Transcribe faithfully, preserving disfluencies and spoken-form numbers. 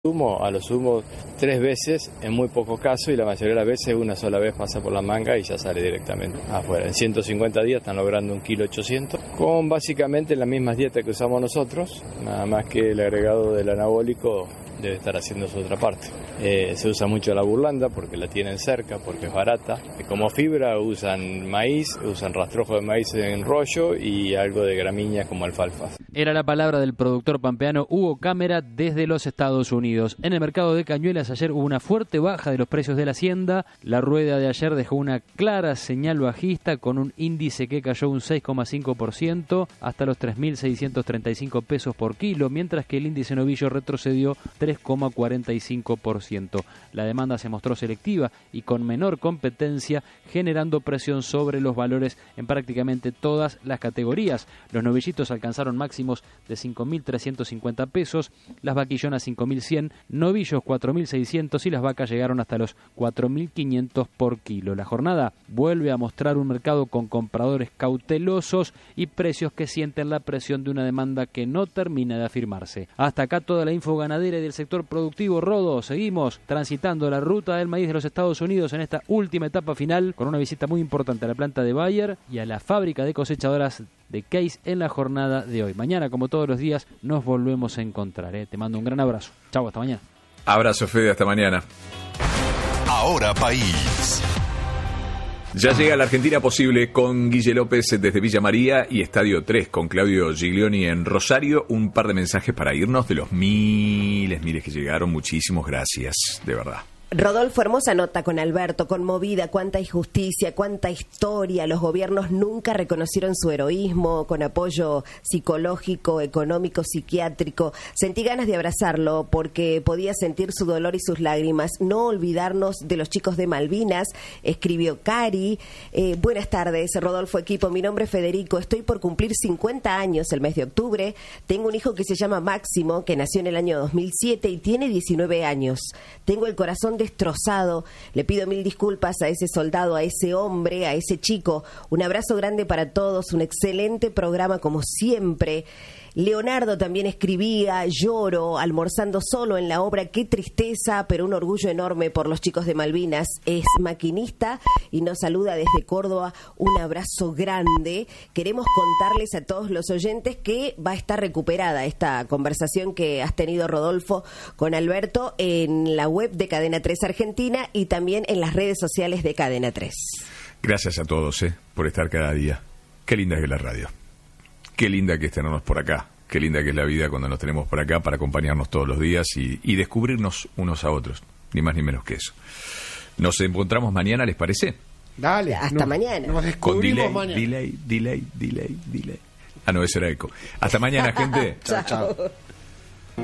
Sumo, a lo sumo tres veces en muy pocos casos, y la mayoría de las veces una sola vez pasa por la manga y ya sale directamente afuera. En ciento cincuenta días están logrando un kilo ochocientos, con básicamente las mismas dietas que usamos nosotros, nada más que el agregado del anabólico debe estar haciendo su otra parte. Eh, se usa mucho la burlanda porque la tienen cerca, porque es barata. Como fibra usan maíz, usan rastrojo de maíz en rollo y algo de gramíneas como alfalfa. Era la palabra del productor pampeano Hugo Cámara desde los Estados Unidos. En el mercado de Cañuelas ayer hubo una fuerte baja de los precios de la hacienda. La rueda de ayer dejó una clara señal bajista con un índice que cayó un seis coma cinco por ciento hasta los tres mil seiscientos treinta y cinco pesos por kilo, mientras que el índice novillo retrocedió tres coma cuarenta y cinco por ciento. La demanda se mostró selectiva y con menor competencia, generando presión sobre los valores en prácticamente todas las categorías. Los novillitos alcanzaron máximos de cinco mil trescientos cincuenta pesos, las vaquillonas cinco mil cien, novillos cuatro mil seiscientos y las vacas llegaron hasta los cuatro mil quinientos por kilo. La jornada vuelve a mostrar un mercado con compradores cautelosos y precios que sienten la presión de una demanda que no termina de afirmarse. Hasta acá toda la info ganadera y del sector productivo. Rodo, seguimos transitando la ruta del maíz de los Estados Unidos en esta última etapa final con una visita muy importante a la planta de Bayer y a la fábrica de cosechadoras de Case en la jornada de hoy. Mañana, como todos los días, nos volvemos a encontrar. ¿eh? Te mando un gran abrazo. Chau, hasta mañana. Abrazo, Fede, hasta mañana. Ahora País. Ya llega la Argentina Posible con Guille López desde Villa María y Estadio tres con Claudio Giglioni en Rosario. Un par de mensajes para irnos de los miles, miles que llegaron. Muchísimas gracias, de verdad. Rodolfo, hermosa nota con Alberto, conmovida, cuánta injusticia, cuánta historia. Los gobiernos nunca reconocieron su heroísmo, con apoyo psicológico, económico, psiquiátrico. Sentí ganas de abrazarlo porque podía sentir su dolor y sus lágrimas. No olvidarnos de los chicos de Malvinas, escribió Cari. Eh, buenas tardes, Rodolfo, equipo. Mi nombre es Federico, estoy por cumplir cincuenta años el mes de octubre. Tengo un hijo que se llama Máximo, que nació en el año dos mil siete y tiene diecinueve años. Tengo el corazón destrozado, le pido mil disculpas a ese soldado, a ese hombre, a ese chico. Un abrazo grande para todos, un excelente programa como siempre. Leonardo también escribía, lloro, almorzando solo en la obra, qué tristeza, pero un orgullo enorme por los chicos de Malvinas. Es maquinista y nos saluda desde Córdoba, un abrazo grande. Queremos contarles a todos los oyentes que va a estar recuperada esta conversación que has tenido, Rodolfo, con Alberto en la web de Cadena tres Argentina y también en las redes sociales de Cadena tres. Gracias a todos eh, por estar cada día. Qué linda que es la radio. Qué linda que es tenernos por acá, qué linda que es la vida cuando nos tenemos por acá para acompañarnos todos los días y, y descubrirnos unos a otros, ni más ni menos que eso. Nos encontramos mañana, ¿les parece? Dale. Hasta no, mañana. Nos descubrimos Con delay, mañana. delay, delay, delay, delay. Ah, no, ese era eco. Hasta mañana, gente. Chao, chao.